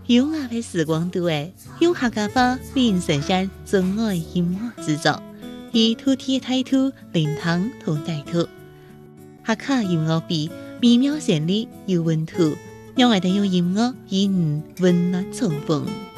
优雅的时光度诶，用客家话为神山真爱音乐制作，以土地的态度聆听同带土。客家音乐比美妙旋律有温度，让我哋用音乐与你温暖重逢。